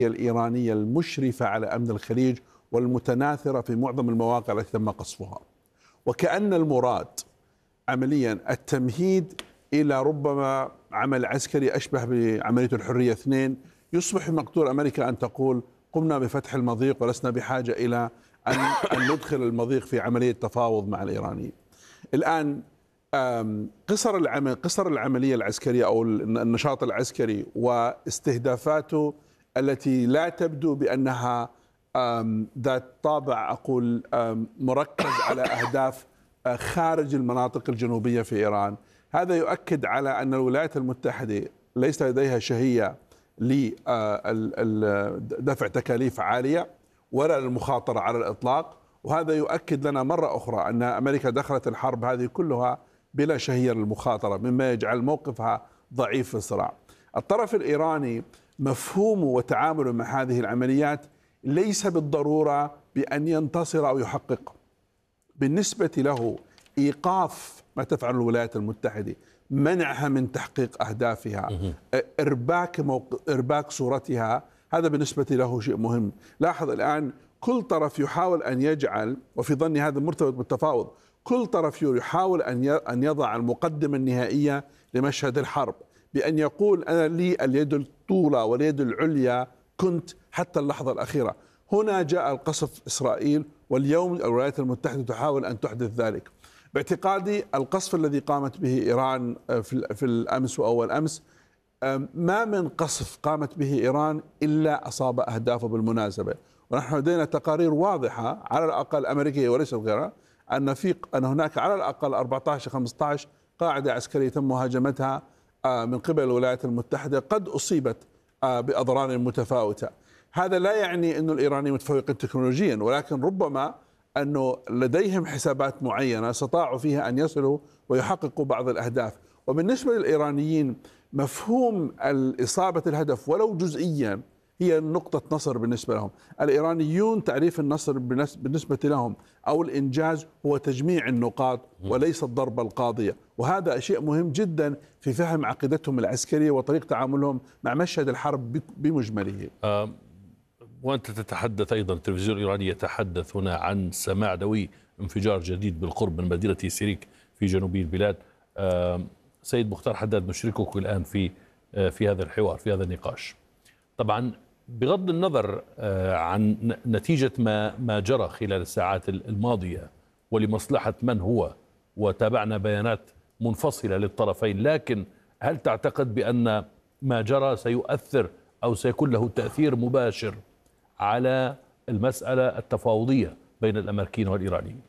الإيرانية المشرفة على أمن الخليج والمتناثرة في معظم المواقع التي تم قصفها. وكأن المراد عمليا التمهيد إلى ربما عمل عسكري أشبه بعملية الحرية 2، يصبح مقدور أمريكا أن تقول قمنا بفتح المضيق ولسنا بحاجة إلى أن ندخل المضيق في عملية تفاوض مع الإيرانيين. الآن قصر العملية العسكرية أو النشاط العسكري واستهدافاته التي لا تبدو بأنها ذات طابع أقول مركز على أهداف خارج المناطق الجنوبية في إيران، هذا يؤكد على أن الولايات المتحدة ليس لديها شهية لدفع تكاليف عالية ولا للمخاطرة على الإطلاق. وهذا يؤكد لنا مرة أخرى أن أمريكا دخلت الحرب هذه كلها بلا شهية للمخاطرة، مما يجعل موقفها ضعيف في الصراع. الطرف الإيراني مفهومه وتعامله مع هذه العمليات ليس بالضرورة بأن ينتصر أو يحقق. بالنسبة له إيقاف ما تفعل الولايات المتحدة، منعها من تحقيق أهدافها، إرباك صورتها، هذا بالنسبة له شيء مهم. لاحظ الآن كل طرف يحاول أن يجعل، وفي ظني هذا مرتبط بالتفاوض، كل طرف يحاول أن يضع المقدمة النهائية لمشهد الحرب بأن يقول أنا لي اليد الطولى واليد العليا كنت حتى اللحظة الأخيرة. هنا جاء القصف إسرائيل، واليوم الولايات المتحدة تحاول أن تحدث ذلك. باعتقادي القصف الذي قامت به إيران في الأمس وأول أمس ما من قصف قامت به إيران إلا أصاب أهدافه بالمناسبة. ونحن لدينا تقارير واضحة على الأقل أمريكية وليست غيرها أن هناك على الأقل 14-15 قاعدة عسكرية تم مهاجمتها من قبل الولايات المتحدة، قد أصيبت بأضرار متفاوتة. هذا لا يعني أن الإيرانيين متفوقين تكنولوجيا، ولكن ربما أنه لديهم حسابات معينة استطاعوا فيها أن يصلوا ويحققوا بعض الأهداف. وبالنسبة للإيرانيين مفهوم إصابة الهدف ولو جزئيا هي نقطة نصر بالنسبة لهم. الإيرانيون تعريف النصر بالنسبة لهم أو الإنجاز هو تجميع النقاط وليس الضربة القاضية، وهذا شيء مهم جدا في فهم عقيدتهم العسكرية وطريقة تعاملهم مع مشهد الحرب بمجمله. وأنت تتحدث أيضا، التلفزيون الإيراني يتحدث هنا عن سماع دوي انفجار جديد بالقرب من مدينة سيريك في جنوب البلاد. سيد مختار حداد نشركك الآن في هذا الحوار، في هذا النقاش. طبعا بغض النظر عن نتيجة ما جرى خلال الساعات الماضية ولمصلحة من هو، وتابعنا بيانات منفصلة للطرفين، لكن هل تعتقد بأن ما جرى سيؤثر أو سيكون له تأثير مباشر على المسألة التفاوضية بين الأمريكيين والإيرانيين؟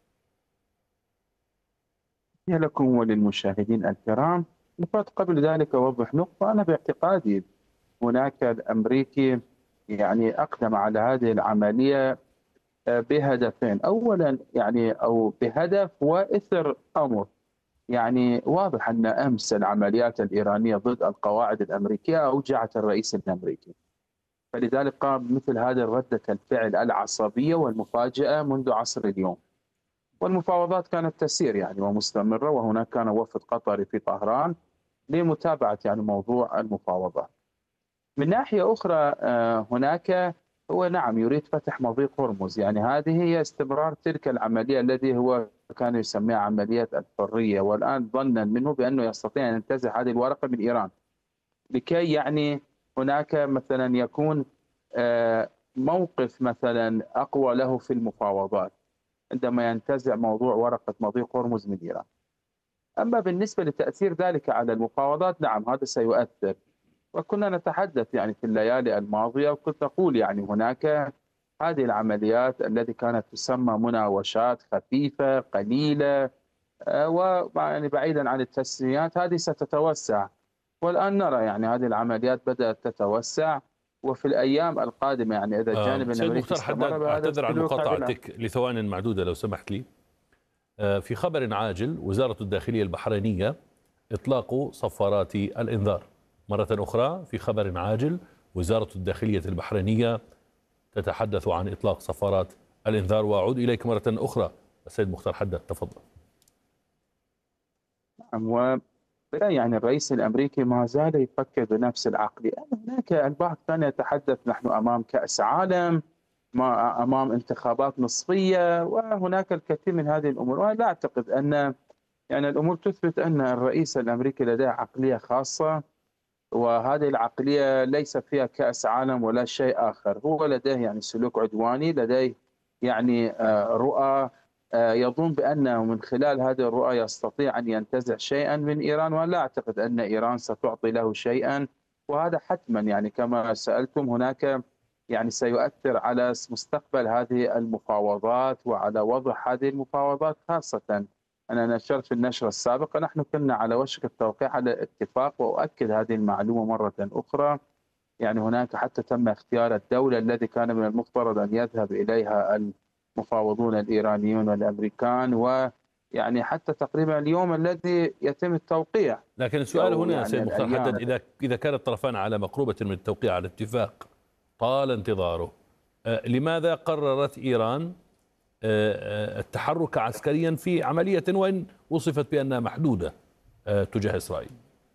لكم وللمشاهدين الكرام، نقاط قبل ذلك أوضح نقطة. أنا باعتقادي هناك الأمريكي أقدم على هذه العملية بهدفين. أولا أو بهدف وإثر أمر. واضح أن أمس العمليات الإيرانية ضد القواعد الأمريكية أوجعت الرئيس الأمريكي، فلذلك قام بمثل هذه ردة الفعل العصبية والمفاجئة منذ عصر اليوم. والمفاوضات كانت تسير ومستمرة، وهناك كان وفد قطري في طهران لمتابعة موضوع المفاوضات. من ناحية أخرى هناك هو يريد فتح مضيق هرمز. هذه هي استمرار تلك العملية التي هو كان يسميها عملية الحرية، والآن ظنا منه بأنه يستطيع أن ينتزع هذه الورقة من إيران لكي هناك مثلا يكون موقف مثلا أقوى له في المفاوضات عندما ينتزع موضوع ورقة مضيق هرمز من إيران. أما بالنسبة لتأثير ذلك على المفاوضات، نعم هذا سيؤثر. وكنا نتحدث في الليالي الماضية، وكنت أقول هناك هذه العمليات التي كانت تسمى مناوشات خفيفة قليلة بعيدا عن التسميات، هذه ستتوسع. والآن نرى هذه العمليات بدأت تتوسع، وفي الأيام القادمة إذا الجانب سيد مختار حداد، أعتذر عن مقاطعتك لثوان معدودة لو سمحت لي. في خبر عاجل، وزارة الداخلية البحرينية إطلاق صفارات الإنذار. مرة أخرى في خبر عاجل، وزارة الداخلية البحرينية تتحدث عن إطلاق صفارات الإنذار. وأعود إليك مرة أخرى السيد مختار حداد، تفضل. يعني الرئيس الأمريكي ما زال يفكر بنفس العقلية. هناك البعض كان يتحدث نحن أمام كأس عالم، ما أمام انتخابات نصفية، وهناك الكثير من هذه الأمور. وأنا لا أعتقد أن يعني الأمور تثبت أن الرئيس الأمريكي لديه عقلية خاصة، وهذه العقلية ليس فيها كأس عالم ولا شيء آخر. هو لديه يعني سلوك عدواني، لديه يعني رؤى، يظن بأنه من خلال هذه الرؤى يستطيع أن ينتزع شيئا من إيران، ولا أعتقد أن إيران ستعطي له شيئا. وهذا حتما يعني كما سألتم هناك يعني سيؤثر على مستقبل هذه المفاوضات وعلى وضع هذه المفاوضات. خاصة أنا نشرت في النشرة السابقة نحن كنا على وشك التوقيع على اتفاق، وأؤكد هذه المعلومة مرة أخرى. يعني هناك حتى تم اختيار الدولة التي كان من المفترض أن يذهب إليها المفاوضون الإيرانيون والأمريكان، ويعني حتى تقريبا اليوم الذي يتم التوقيع. لكن السؤال هنا يعني سيد مختار حداد، إذا كان الطرفان على مقربة من التوقيع على اتفاق طال انتظاره، لماذا قررت إيران التحرك عسكريا في عملية وإن وصفت بأنها محدودة تجاه إسرائيل؟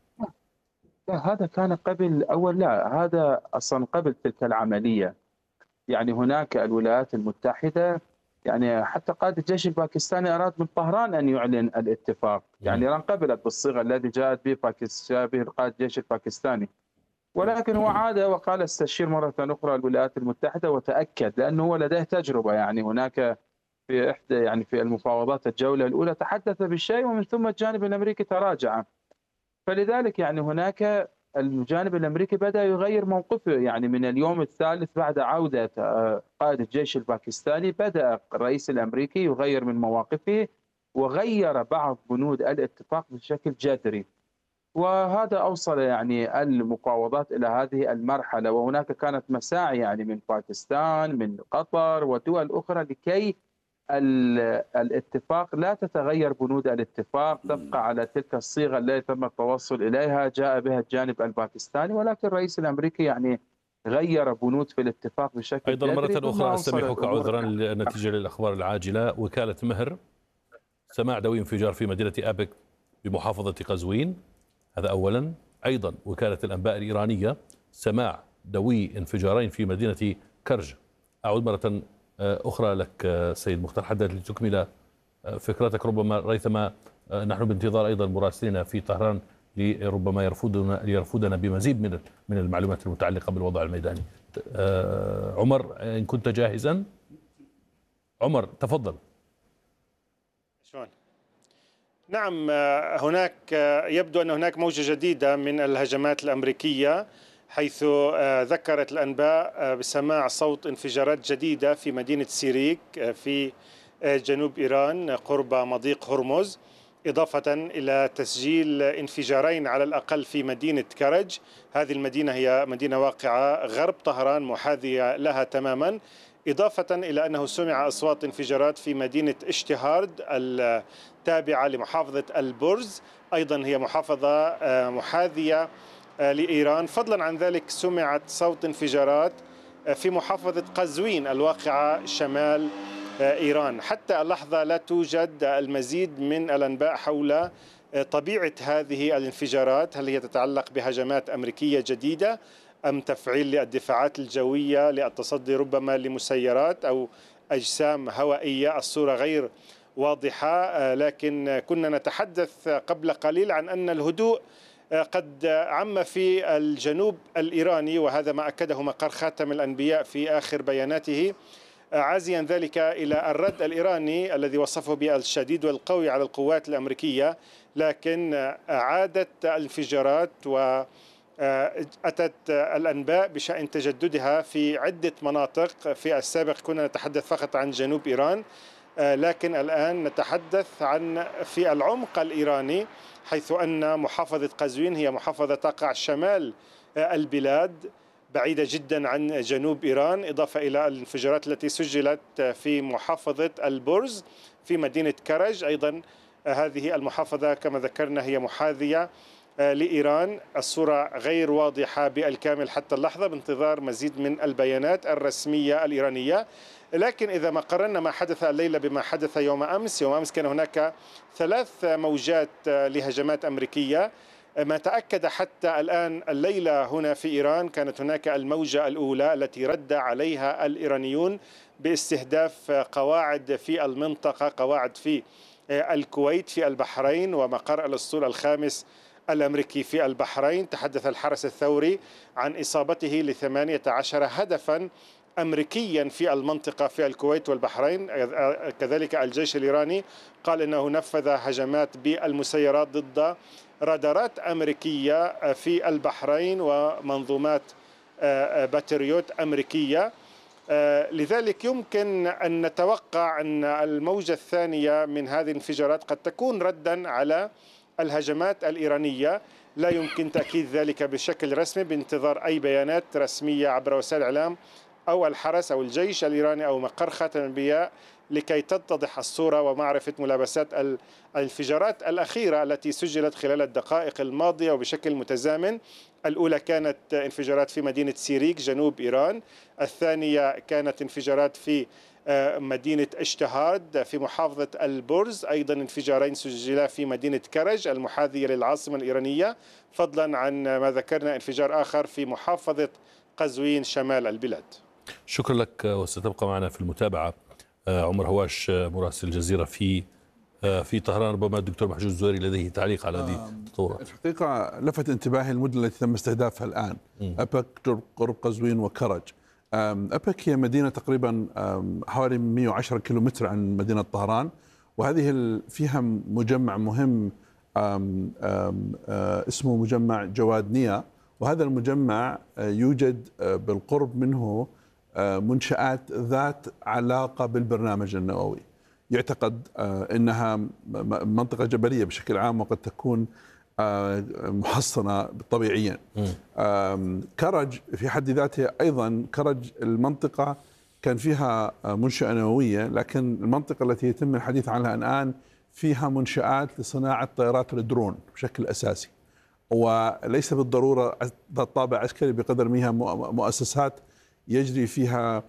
لا، هذا كان قبل لا، هذا أصلا قبل تلك العملية. يعني هناك الولايات المتحدة، يعني حتى قائد الجيش الباكستاني أراد من طهران أن يعلن الاتفاق. يعني إيران قبلت بالصيغة التي جاءت به قائد الجيش الباكستاني، ولكن هو عاد وقال استشير مرة أخرى الولايات المتحدة وتأكد، لأنه هو لديه تجربة. يعني هناك في إحدى يعني في المفاوضات الجولة الأولى تحدث بالشيء ومن ثم الجانب الأمريكي تراجع. فلذلك يعني هناك الجانب الأمريكي بدأ يغير موقفه. يعني من اليوم الثالث بعد عودة قائد الجيش الباكستاني بدأ الرئيس الأمريكي يغير من مواقفه، وغير بعض بنود الاتفاق بشكل جذري. وهذا أوصل يعني المفاوضات إلى هذه المرحلة. وهناك كانت مساعي يعني من باكستان، من قطر ودول أخرى، لكي الاتفاق لا تتغير بنود الاتفاق، تبقى على تلك الصيغة التي تم التوصل إليها جاء بها الجانب الباكستاني. ولكن الرئيس الأمريكي يعني غير بنود في الاتفاق بشكل أيضا جذري. مرة أخرى أستميحك عذرا نتيجة للأخبار العاجلة. وكالة مهر: سماع دوي انفجار في مدينة أبك بمحافظة قزوين، هذا أولا. أيضا وكالة الأنباء الإيرانية: سماع دوي انفجارين في مدينة كرج. أعود مرة أخرى لك سيد مختار حداد لتكمل فكرتك. ربما ريثما نحن بانتظار أيضا مراسلنا في طهران لربما يرفضنا بمزيد من المعلومات المتعلقة بالوضع الميداني. عمر، إن كنت جاهزا. عمر تفضل. شلون؟ نعم، هناك يبدو أن هناك موجة جديدة من الهجمات الأمريكية، حيث ذكرت الأنباء بسماع صوت انفجارات جديدة في مدينة سيريك في جنوب إيران قرب مضيق هرمز، إضافة إلى تسجيل انفجارين على الأقل في مدينة كرج. هذه المدينة هي مدينة واقعة غرب طهران، محاذية لها تماما. إضافة إلى أنه سمع أصوات انفجارات في مدينة اشتهارد التابعة لمحافظة البرز، أيضا هي محافظة محاذية لإيران. فضلا عن ذلك سمعت صوت انفجارات في محافظة قزوين الواقعة شمال إيران. حتى اللحظة لا توجد المزيد من الأنباء حول طبيعة هذه الانفجارات، هل هي تتعلق بهجمات أمريكية جديدة أم تفعيل للدفاعات الجوية للتصدي ربما لمسيرات أو أجسام هوائية. الصورة غير واضحة، لكن كنا نتحدث قبل قليل عن أن الهدوء قد عم في الجنوب الإيراني، وهذا ما أكده مقر خاتم الأنبياء في آخر بياناته، عازيا ذلك إلى الرد الإيراني الذي وصفه بالشديد والقوي على القوات الأمريكية. لكن عادت الانفجارات وأتت الأنباء بشأن تجددها في عدة مناطق. في السابق كنا نتحدث فقط عن جنوب إيران، لكن الآن نتحدث عن في العمق الإيراني، حيث أن محافظة قزوين هي محافظة تقع شمال البلاد بعيدة جدا عن جنوب إيران، إضافة إلى الانفجارات التي سجلت في محافظة البرز في مدينة كرج. أيضا هذه المحافظة كما ذكرنا هي محاذية لإيران. الصورة غير واضحة بالكامل حتى اللحظة، بانتظار مزيد من البيانات الرسمية الإيرانية. لكن إذا ما قارنا ما حدث الليلة بما حدث يوم أمس كان هناك 3 موجات لهجمات أمريكية. ما تأكد حتى الآن الليلة هنا في إيران، كانت هناك الموجة الأولى التي رد عليها الإيرانيون باستهداف قواعد في المنطقة، قواعد في الكويت، في البحرين، ومقر الأسطول الخامس الأمريكي في البحرين. تحدث الحرس الثوري عن إصابته ل18 هدفا أمريكيا في المنطقة في الكويت والبحرين. كذلك الجيش الإيراني قال أنه نفذ هجمات بالمسيرات ضد رادارات أمريكية في البحرين ومنظومات باتريوت أمريكية. لذلك يمكن أن نتوقع أن الموجة الثانية من هذه الانفجارات قد تكون ردا على الهجمات الإيرانية. لا يمكن تأكيد ذلك بشكل رسمي، بانتظار أي بيانات رسمية عبر وسائل الإعلام أو الحرس أو الجيش الإيراني أو مقر خاتم الأنبياء لكي تتضح الصورة ومعرفة ملابسات الانفجارات الأخيرة التي سجلت خلال الدقائق الماضية وبشكل متزامن. الأولى كانت انفجارات في مدينة سيريك جنوب إيران، الثانية كانت انفجارات في مدينة اشتهاد في محافظة البرز، أيضا انفجارين سجلا في مدينة كرج المحاذية للعاصمة الإيرانية، فضلا عن ما ذكرنا انفجار آخر في محافظة قزوين شمال البلاد. شكرا لك، وستبقى معنا في المتابعة. عمر هواش مراسل الجزيرة في طهران. ربما الدكتور محجوب الزويري لديه تعليق على هذه التطورات. الحقيقة لفت انتباهي المدن التي تم استهدافها الآن، أبك قرب قزوين وكرج. أبك هي مدينة تقريبا حوالي 110 كيلومتر عن مدينة طهران، وهذه فيها مجمع مهم اسمه مجمع جوادنية، وهذا المجمع يوجد بالقرب منه منشآت ذات علاقة بالبرنامج النووي. يعتقد أنها منطقة جبلية بشكل عام، وقد تكون محصنة طبيعيا. كرج في حد ذاته أيضا، كرج المنطقة كان فيها منشأة نووية، لكن المنطقة التي يتم الحديث عنها الآن فيها منشآت لصناعة طائرات الدرون بشكل أساسي، وليس بالضرورة ذات طابع عسكري بقدر ما هي مؤسسات يجري فيها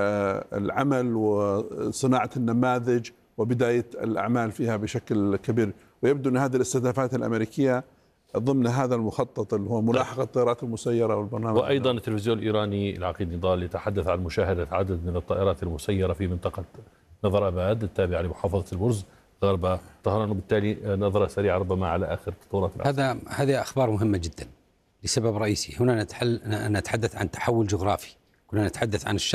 العمل وصناعة النماذج وبداية الأعمال فيها بشكل كبير. ويبدو أن هذه الاستهدافات الأمريكية ضمن هذا المخطط اللي هو ملاحقة الطائرات المسيرة والبرنامج. وأيضا التلفزيون الإيراني العقيد نضال يتحدث عن مشاهدة عدد من الطائرات المسيرة في منطقة نظر أباد التابعة لمحافظة البرز غرب طهران، وبالتالي نظرة سريعة ربما على آخر تطورات. هذه أخبار مهمة جدا لسبب رئيسي. هنا نتحدث عن تحول جغرافي، كنا نتحدث عن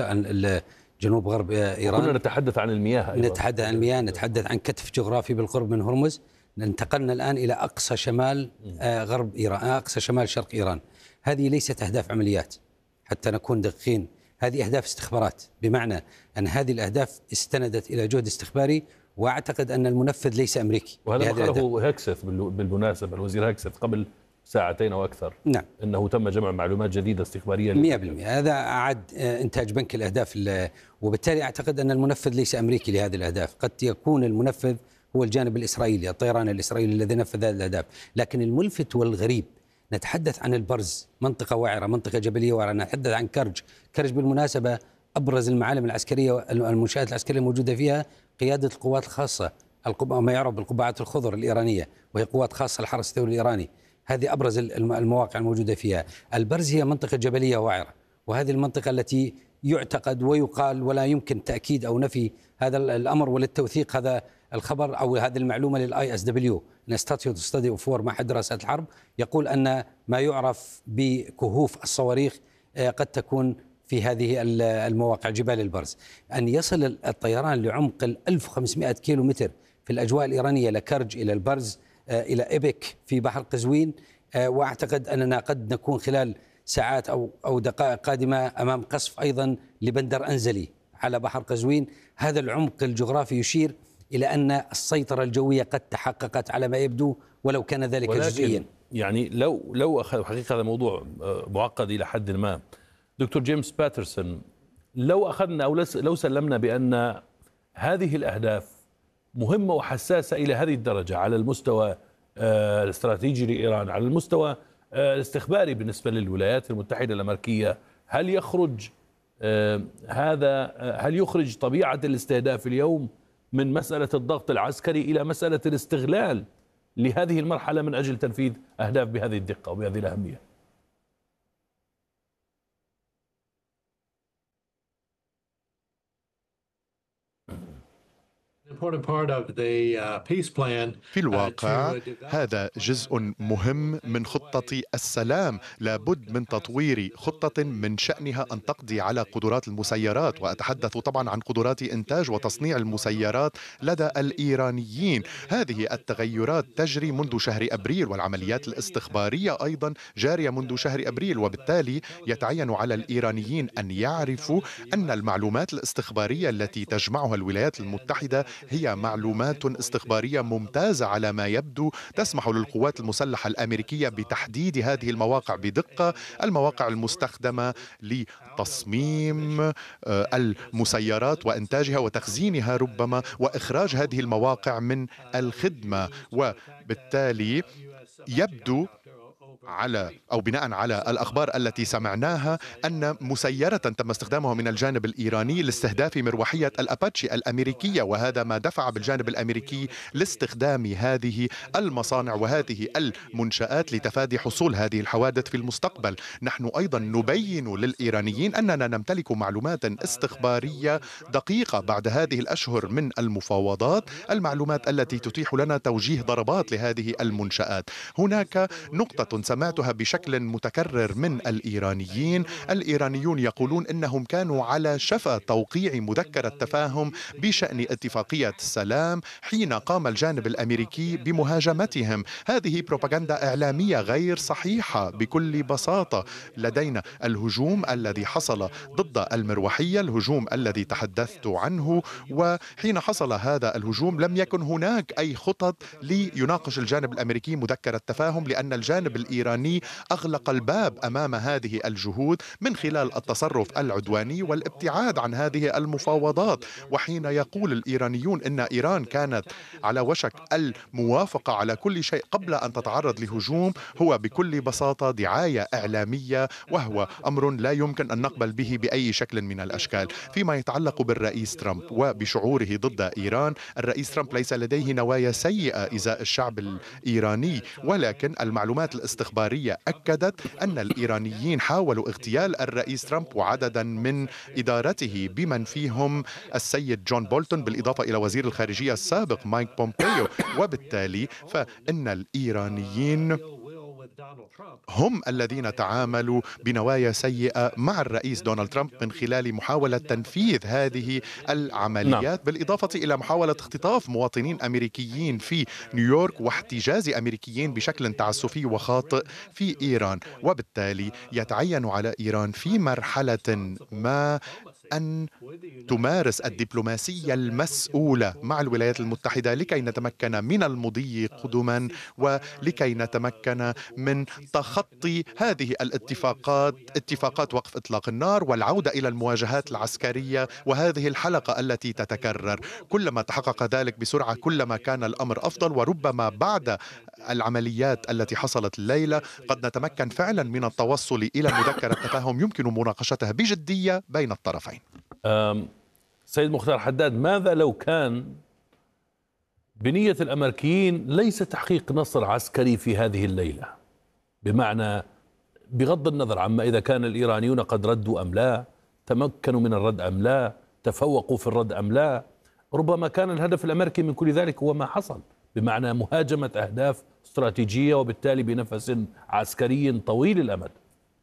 جنوب غرب إيران، كنا نتحدث عن المياه أيضا. نتحدث عن المياه، نتحدث عن كتف جغرافي بالقرب من هرمز. انتقلنا الآن إلى أقصى شمال غرب إيران، أقصى شمال شرق إيران. هذه ليست أهداف عمليات حتى نكون دقيقين، هذه أهداف استخبارات، بمعنى أن هذه الأهداف استندت إلى جهد استخباري، وأعتقد أن المنفذ ليس أمريكي. وهذا ما قاله هكسث بالمناسبة، الوزير هكسث قبل ساعتين أو أكثر. نعم. أنه تم جمع معلومات جديدة استخبارية 100%. هذا أعد إنتاج بنك الأهداف، وبالتالي أعتقد أن المنفذ ليس أمريكي لهذه الأهداف. قد يكون المنفذ هو الجانب الإسرائيلي، الطيران الإسرائيلي الذي نفذ هذه الأهداف. لكن الملفت والغريب، نتحدث عن البرز، منطقة وعرة، منطقة جبلية وعرة. نتحدث عن كرج بالمناسبة أبرز المعالم العسكرية والمنشآت العسكرية الموجودة فيها قيادة القوات الخاصة، ما يعرف بالقبعات الخضر الإيرانية، وهي قوات خاصة الحرس الثوري الإيراني. هذه أبرز المواقع الموجودة فيها. البرز هي منطقة جبلية وعرة، وهذه المنطقة التي يعتقد ويقال ولا يمكن تأكيد أو نفي هذا الأمر وللتوثيق هذا الخبر أو هذه المعلومة للISW Institute Study of War، معهد دراسات الحرب، يقول أن ما يعرف بكهوف الصواريخ قد تكون في هذه المواقع جبال البرز. أن يصل الطيران لعمق 1500 كيلومتر في الأجواء الإيرانية لكرج إلى البرز إلى إبك في بحر قزوين، وأعتقد أننا قد نكون خلال ساعات أو دقائق قادمة أمام قصف أيضا لبندر أنزلي على بحر قزوين. هذا العمق الجغرافي يشير إلى أن السيطرة الجوية قد تحققت على ما يبدو، ولو كان ذلك جزئيا. يعني لو أخذ حقيقة هذا موضوع معقد إلى حد ما. دكتور جيمس باترسون، لو أخذنا أو لو سلمنا بأن هذه الأهداف مهمة وحساسة إلى هذه الدرجة على المستوى الاستراتيجي لإيران، على المستوى الاستخباري بالنسبة للولايات المتحدة الأمريكية، هل يخرج هل يخرج طبيعة الاستهداف اليوم من مسألة الضغط العسكري إلى مسألة الاستغلال لهذه المرحلة من أجل تنفيذ أهداف بهذه الدقة وبهذه الأهمية؟ في الواقع هذا جزء مهم من خطة السلام. لابد من تطوير خطة من شأنها أن تقضي على قدرات المسيرات، وأتحدث طبعا عن قدرات إنتاج وتصنيع المسيرات لدى الإيرانيين. هذه التغيرات تجري منذ شهر أبريل، والعمليات الاستخبارية أيضا جارية منذ شهر أبريل، وبالتالي يتعين على الإيرانيين أن يعرفوا أن المعلومات الاستخبارية التي تجمعها الولايات المتحدة هي معلومات استخبارية ممتازة على ما يبدو، تسمح للقوات المسلحة الأمريكية بتحديد هذه المواقع بدقة، المواقع المستخدمة لتصميم المسيرات وإنتاجها وتخزينها ربما، وإخراج هذه المواقع من الخدمة. وبالتالي يبدو بناء على الأخبار التي سمعناها أن مسيرة تم استخدامها من الجانب الإيراني لاستهداف مروحية الأباتشي الأمريكية، وهذا ما دفع بالجانب الأمريكي لاستخدام هذه المصانع وهذه المنشآت لتفادي حصول هذه الحوادث في المستقبل. نحن أيضا نبين للإيرانيين أننا نمتلك معلومات استخبارية دقيقة بعد هذه الأشهر من المفاوضات، المعلومات التي تتيح لنا توجيه ضربات لهذه المنشآت. هناك نقطة سمعتها بشكل متكرر من الإيرانيين. الإيرانيون يقولون إنهم كانوا على شفا توقيع مذكرة تفاهم بشأن اتفاقية السلام حين قام الجانب الأمريكي بمهاجمتهم. هذه بروباغندا إعلامية غير صحيحة بكل بساطة. لدينا الهجوم الذي حصل ضد المروحية، الهجوم الذي تحدثت عنه، وحين حصل هذا الهجوم لم يكن هناك أي خطط ليناقش الجانب الأمريكي مذكرة تفاهم، لأن الجانب الإيراني أغلق الباب أمام هذه الجهود من خلال التصرف العدواني والابتعاد عن هذه المفاوضات. وحين يقول الإيرانيون إن إيران كانت على وشك الموافقة على كل شيء قبل أن تتعرض لهجوم، هو بكل بساطة دعاية إعلامية، وهو أمر لا يمكن أن نقبل به بأي شكل من الأشكال. فيما يتعلق بالرئيس ترامب وبشعوره ضد إيران، الرئيس ترامب ليس لديه نوايا سيئة إزاء الشعب الإيراني، ولكن المعلومات الاستخبارية أكدت أن الإيرانيين حاولوا اغتيال الرئيس ترامب وعددا من إدارته بمن فيهم السيد جون بولتون، بالإضافة إلى وزير الخارجية السابق مايك بومبيو. وبالتالي فإن الإيرانيين هم الذين تعاملوا بنوايا سيئة مع الرئيس دونالد ترامب من خلال محاولة تنفيذ هذه العمليات، بالإضافة إلى محاولة اختطاف مواطنين أمريكيين في نيويورك واحتجاز أمريكيين بشكل تعسفي وخاطئ في إيران. وبالتالي يتعين على إيران في مرحلة ما أن تمارس الدبلوماسية المسؤولة مع الولايات المتحدة لكي نتمكن من المضي قدما، ولكي نتمكن من تخطي هذه الاتفاقات، اتفاقات وقف إطلاق النار، والعودة إلى المواجهات العسكرية وهذه الحلقة التي تتكرر. كلما تحقق ذلك بسرعة كلما كان الأمر أفضل، وربما بعد العمليات التي حصلت الليلة قد نتمكن فعلا من التوصل إلى مذكرة تفاهم يمكن مناقشتها بجدية بين الطرفين. سيد مختار حداد، ماذا لو كان بنية الأمريكيين ليس تحقيق نصر عسكري في هذه الليلة؟ بمعنى بغض النظر عما إذا كان الإيرانيون قد ردوا أم لا، تمكنوا من الرد أم لا، تفوقوا في الرد أم لا، ربما كان الهدف الأمريكي من كل ذلك هو ما حصل، بمعنى مهاجمة أهداف استراتيجية وبالتالي بنفس عسكري طويل الأمد.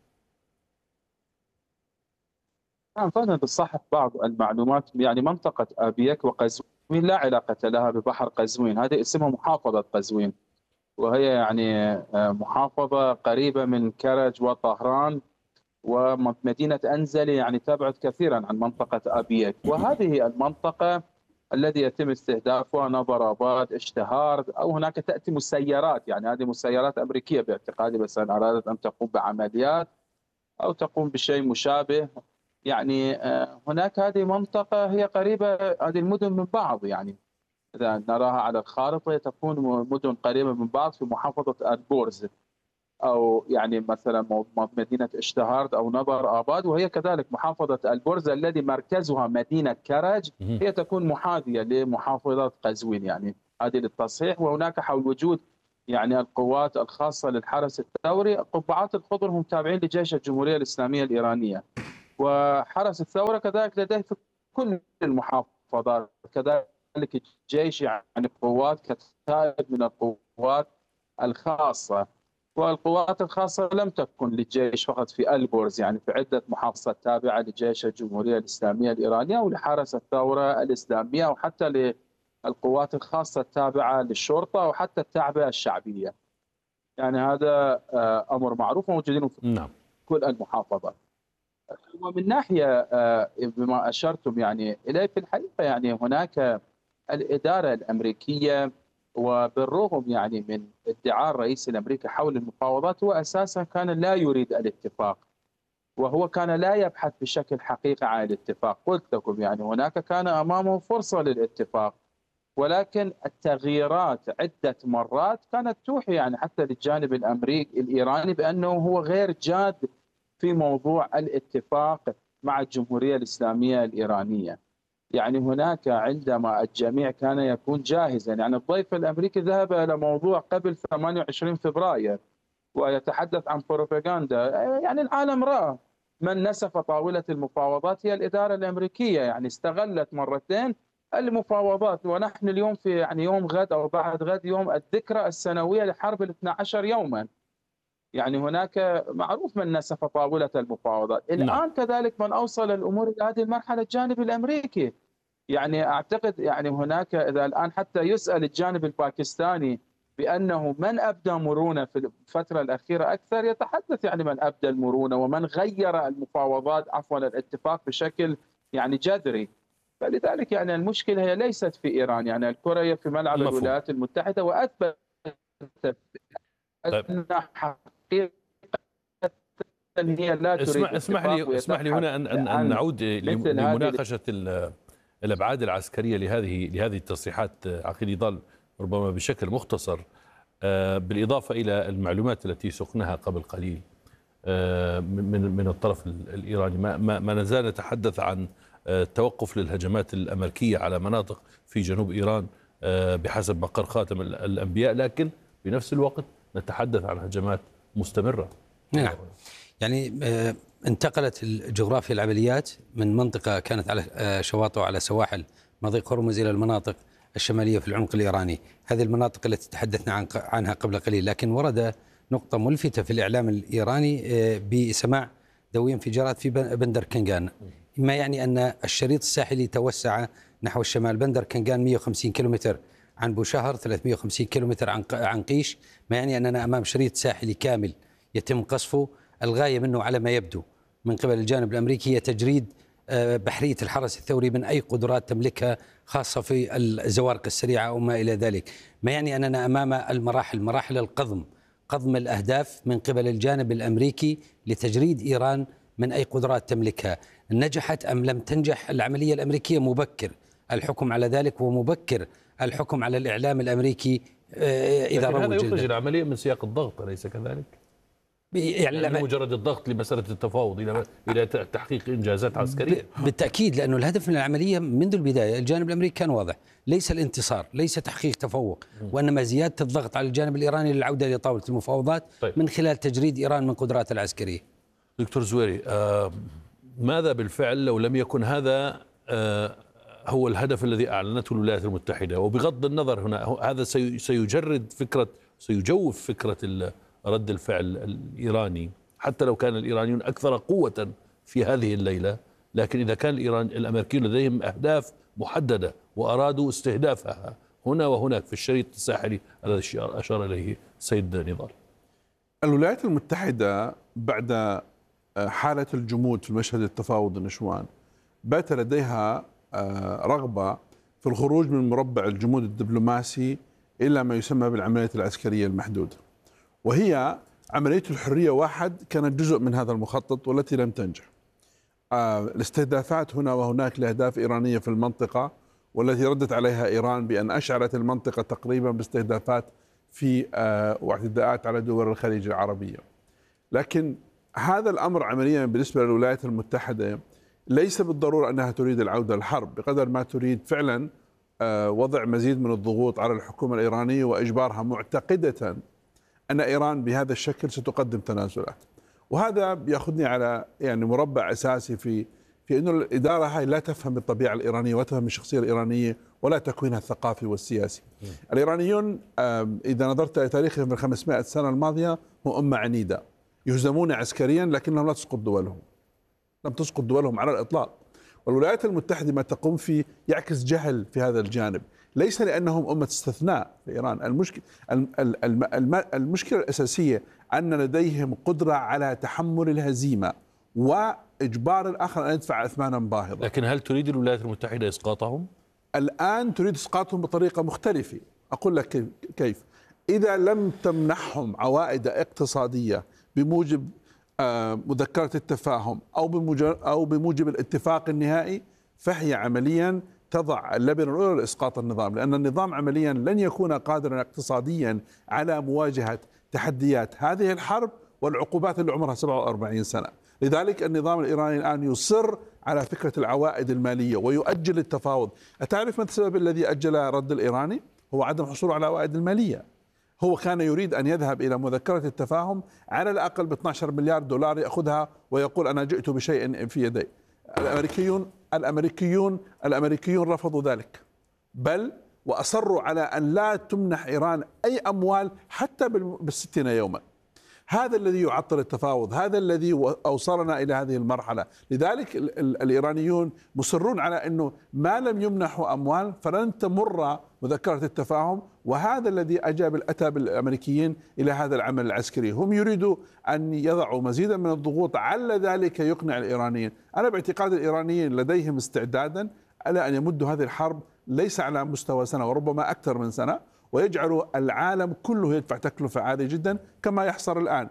نعم، فعلا بتصحح بعض المعلومات. يعني منطقة آبيك وقزوين لا علاقة لها ببحر قزوين، هذه اسمها محافظة قزوين، وهي يعني محافظة قريبة من كرج وطهران ومدينة أنزلي، يعني تبعد كثيرا عن منطقة آبيك. وهذه المنطقة الذي يتم استهدافها نظر آباد، اشتهار، أو هناك تأتي مسيرات، يعني هذه مسيرات أمريكية باعتقادي، بس أن أرادت أن تقوم بعمليات أو تقوم بشيء مشابه. يعني هناك هذه منطقة هي قريبة، هذه المدن من بعض، يعني إذا نراها على الخارطة تكون مدن قريبة من بعض في محافظة البورز، أو يعني مثلا مدينة اشتهارد أو نظر آباد، وهي كذلك محافظة البورز الذي مركزها مدينة كرج، هي تكون محاذية لمحافظة قزوين. يعني هذه للتصحيح. وهناك حول وجود يعني القوات الخاصة للحرس الثوري، قبعات الخضر هم تابعين لجيش الجمهورية الإسلامية الإيرانية، وحرس الثورة كذلك لديه في كل المحافظات، كذلك الجيش يعني قوات كتائب من القوات الخاصة. والقوات الخاصة لم تكن للجيش فقط في البورز، يعني في عدة محافظات تابعة لجيش الجمهورية الإسلامية الإيرانية ولحرس الثورة الإسلامية، وحتى للقوات الخاصة التابعة للشرطة، وحتى التعبئة الشعبية. يعني هذا أمر معروف موجودين في كل المحافظات. ومن ناحية بما أشرتم يعني إليه، في الحقيقة يعني هناك الإدارة الأمريكية، وبالرغم يعني من ادعاء الرئيس الأمريكي حول المفاوضات، هو أساسا كان لا يريد الاتفاق، وهو كان لا يبحث بشكل حقيقي عن الاتفاق. قلت لكم يعني هناك كان أمامه فرصة للاتفاق، ولكن التغييرات عدة مرات كانت توحي يعني حتى للجانب الأمريكي الإيراني بأنه هو غير جاد في موضوع الاتفاق مع الجمهورية الإسلامية الإيرانية. يعني هناك عندما الجميع كان يكون جاهزا، يعني الضيف الأمريكي ذهب إلى موضوع قبل 28 فبراير ويتحدث عن بروباغندا. يعني العالم رأى من نسف طاولة المفاوضات هي الإدارة الأمريكية، يعني استغلت مرتين المفاوضات. ونحن اليوم في يعني يوم غد أو بعد غد يوم الذكرى السنوية لحرب 12 يوما. يعني هناك معروف من نسف طاولة المفاوضات. الآن كذلك من أوصل الأمور إلى هذه المرحلة الجانب الأمريكي. يعني أعتقد يعني هناك إذا الآن حتى يسأل الجانب الباكستاني بأنه من أبدى مرونة في الفترة الأخيرة أكثر، يتحدث يعني من أبدى المرونة ومن غير المفاوضات عفوا الاتفاق بشكل يعني جذري. فلذلك يعني المشكلة هي ليست في إيران، يعني الكرة هي في ملعب الولايات المتحدة، وأثبتت أن حقيقة هي لا تريد اسمح لي هنا أن نعود لمناقشة الأبعاد العسكرية لهذه التصريحات عقيل نضال ربما بشكل مختصر، بالإضافة إلى المعلومات التي سقناها قبل قليل من الطرف الإيراني. ما نزال نتحدث عن توقف للهجمات الأمريكية على مناطق في جنوب إيران بحسب مقر خاتم الأنبياء، لكن بنفس الوقت نتحدث عن هجمات مستمرة. نعم، يعني انتقلت الجغرافيا العمليات من منطقة كانت على شواطئ وعلى سواحل مضيق هرمز إلى المناطق الشمالية في العمق الإيراني. هذه المناطق التي تحدثنا عنها قبل قليل، لكن ورد نقطة ملفتة في الإعلام الإيراني بسماع ذوي انفجارات في بندر كنغان، ما يعني أن الشريط الساحلي توسع نحو الشمال. بندر كنغان 150 كيلومتر عن بوشهر، 350 كيلومتر عن قيش، ما يعني أننا أمام شريط ساحلي كامل يتم قصفه. الغاية منه على ما يبدو من قبل الجانب الأمريكي هي تجريد بحرية الحرس الثوري من أي قدرات تملكها خاصة في الزوارق السريعة أو ما إلى ذلك، ما يعني أننا أمام مراحل قضم الأهداف من قبل الجانب الأمريكي لتجريد إيران من أي قدرات تملكها. نجحت أم لم تنجح العملية الأمريكية؟ مبكر الحكم على ذلك، ومبكر الحكم على الإعلام الأمريكي إذا روج. هذا يخرج العملية من سياق الضغط، أليس كذلك؟ يعني مجرد الضغط لمسألة التفاوض إلى تحقيق إنجازات عسكرية. بالتأكيد، لأنه الهدف من العملية منذ البداية الجانب الأمريكي كان واضح، ليس الانتصار، ليس تحقيق تفوق، وإنما زيادة الضغط على الجانب الإيراني للعودة إلى طاولة المفاوضات من خلال تجريد إيران من قدراتها العسكرية. دكتور زويري، ماذا بالفعل لو لم يكن هذا هو الهدف الذي أعلنته الولايات المتحدة؟ وبغض النظر هنا هذا سيجوف فكرة رد الفعل الإيراني، حتى لو كان الإيرانيون أكثر قوة في هذه الليلة، لكن إذا كان الأمريكيون لديهم أهداف محددة وأرادوا استهدافها هنا وهناك في الشريط الساحلي الذي أشار إليه السيد نضال. الولايات المتحدة بعد حالة الجمود في المشهد التفاوض النشوان بات لديها رغبة في الخروج من مربع الجمود الدبلوماسي إلى ما يسمى بالعملية العسكرية المحدودة، وهي عملية الحرية واحد كانت جزء من هذا المخطط والتي لم تنجح. الاستهدافات هنا وهناك لأهداف إيرانية في المنطقة والتي ردت عليها إيران بأن أشعلت المنطقة تقريبا باستهدافات في واعتداءات على دول الخليج العربية. لكن هذا الأمر عمليا بالنسبة للولايات المتحدة ليس بالضرورة أنها تريد العودة للحرب، بقدر ما تريد فعلا وضع مزيد من الضغوط على الحكومة الإيرانية وإجبارها، معتقدة أن إيران بهذا الشكل ستقدم تنازلات. وهذا بياخذني على يعني مربع أساسي في أنه الإدارة هاي لا تفهم الطبيعة الإيرانية ولا تفهم الشخصية الإيرانية ولا تكوينها الثقافي والسياسي. الإيرانيون إذا نظرت إلى تاريخهم في 500 سنة الماضية هم أمة عنيدة، يهزمون عسكريا لكنهم لا تسقط دولهم، لم تسقط دولهم على الإطلاق. والولايات المتحدة ما تقوم فيه يعكس جهل في هذا الجانب، ليس لأنهم أمة استثناء في إيران. المشكلة الأساسية أن لديهم قدرة على تحمل الهزيمة وإجبار الآخر أن يدفع أثمانا باهظة. لكن هل تريد الولايات المتحدة إسقاطهم؟ الآن تريد إسقاطهم بطريقة مختلفة. أقول لك كيف. إذا لم تمنحهم عوائد اقتصادية بموجب مذكرة التفاهم أو بموجب الاتفاق النهائي، فهي عمليا تضع اللبنة الأولى لإسقاط النظام، لأن النظام عمليا لن يكون قادرا اقتصاديا على مواجهة تحديات هذه الحرب والعقوبات اللي عمرها 47 سنة. لذلك النظام الإيراني الآن يصر على فكرة العوائد المالية ويؤجل التفاوض. أتعرف ما السبب الذي أجل رد الإيراني؟ هو عدم حصوله على العوائد المالية. هو كان يريد أن يذهب إلى مذكرة التفاهم على الأقل ب 12 مليار دولار يأخذها ويقول أنا جئت بشيء في يدي. الأمريكيون رفضوا ذلك، بل وأصروا على أن لا تمنح إيران أي أموال حتى بالستين يوما. هذا الذي يعطل التفاوض، هذا الذي أوصلنا إلى هذه المرحلة. لذلك الإيرانيون مصرون على أنه ما لم يمنحوا أموال فلن تمر مذكرة التفاهم، وهذا الذي أتى بالأمريكيين إلى هذا العمل العسكري. هم يريدوا أن يضعوا مزيدا من الضغوط على ذلك يقنع الإيرانيين. أنا باعتقاد الإيرانيين لديهم استعدادا على أن يمدوا هذه الحرب ليس على مستوى سنة وربما أكثر من سنة، ويجعلوا العالم كله يدفع تكلفة عالية جدا كما يحصل الآن.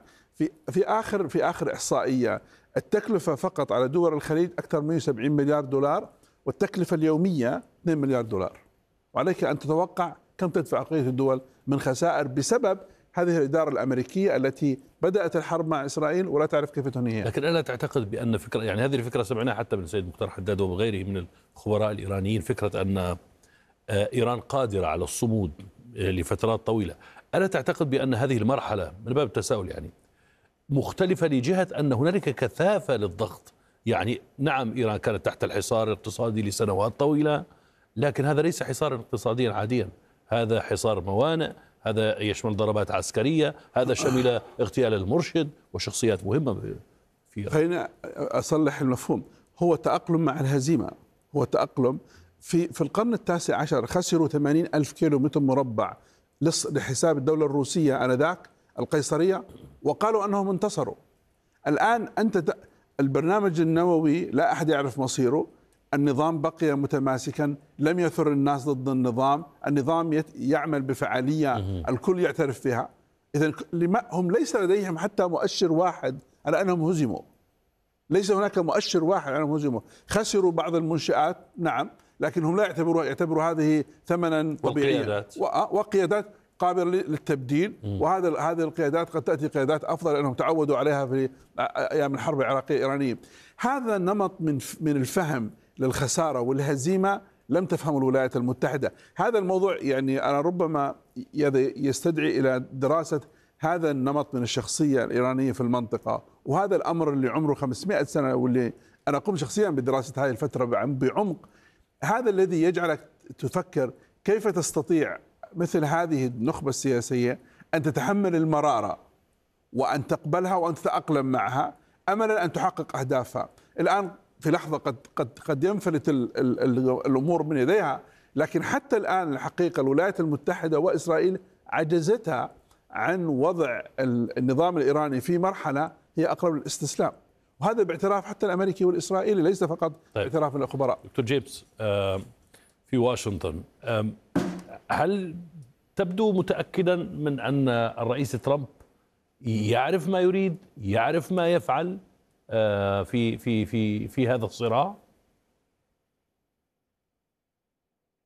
في آخر إحصائية التكلفة فقط على دول الخليج أكثر من 70 مليار دولار، والتكلفة اليومية 2 مليار دولار. وعليك أن تتوقع كم تدفع بقية الدول من خسائر بسبب هذه الإدارة الأمريكية التي بدأت الحرب مع إسرائيل ولا تعرف كيف تنهيها. لكن ألا تعتقد بأن فكرة، يعني هذه الفكرة سمعناها حتى من السيد مختار حداد وغيره من الخبراء الإيرانيين، فكرة أن إيران قادرة على الصمود لفترات طويلة، ألا تعتقد بأن هذه المرحلة من باب التساؤل يعني مختلفة لجهة أن هنالك كثافة للضغط؟ يعني نعم إيران كانت تحت الحصار الاقتصادي لسنوات طويلة، لكن هذا ليس حصارا اقتصاديا عاديا، هذا حصار موانئ، هذا يشمل ضربات عسكرية، هذا شمل اغتيال المرشد وشخصيات مهمة في. خلينا أصلح المفهوم، هو تأقلم مع الهزيمة، هو تأقلم. في القرن التاسع عشر خسروا 80 ألف كيلو متر مربع لحساب الدولة الروسية آنذاك القيصرية، وقالوا أنهم انتصروا. الآن البرنامج النووي لا أحد يعرف مصيره، النظام بقي متماسكا، لم يثر الناس ضد النظام يعمل بفعالية الكل يعترف بها. إذن هم ليس لديهم حتى مؤشر واحد على أنهم هزموا، ليس هناك مؤشر واحد على أنهم هزموا. خسروا بعض المنشآت نعم، لكن هم لا يعتبروا هذه ثمنا طبيعيا وقيادات قابلة للتبديل. هذه القيادات قد تأتي قيادات أفضل لأنهم تعودوا عليها في أيام الحرب العراقية الإيرانية. هذا النمط من الفهم للخسارة والهزيمة لم تفهمه الولايات المتحدة. هذا الموضوع يعني أنا ربما يستدعي إلى دراسة هذا النمط من الشخصية الإيرانية في المنطقة، وهذا الأمر اللي عمره 500 سنة واللي أنا قمت شخصيا بدراسة هذه الفترة بعمق. هذا الذي يجعلك تفكر كيف تستطيع مثل هذه النخبة السياسية أن تتحمل المرارة وأن تقبلها وأن تتأقلم معها أملا أن تحقق أهدافها. الآن في لحظة قد ينفلت الأمور من يديها، لكن حتى الآن الحقيقة الولايات المتحدة وإسرائيل عجزتها عن وضع النظام الإيراني في مرحلة هي أقرب للاستسلام، وهذا باعتراف حتى الأمريكي والإسرائيلي ليس فقط باعتراف الخبراء. دكتور جيمس في واشنطن، هل تبدو متأكدا من أن الرئيس ترامب يعرف ما يريد، يعرف ما يفعل في هذا الصراع؟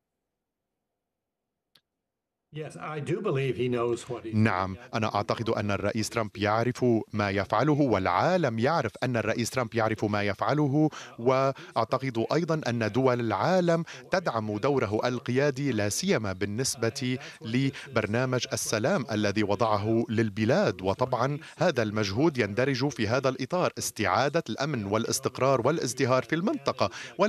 نعم، أنا أعتقد أن الرئيس ترامب يعرف ما يفعله، والعالم يعرف أن الرئيس ترامب يعرف ما يفعله، وأعتقد أيضا أن دول العالم تدعم دوره القيادي، لا سيما بالنسبة لبرنامج السلام الذي وضعه للبلاد. وطبعا هذا المجهود يندرج في هذا الإطار، استعادة الأمن والاستقرار والازدهار في المنطقة.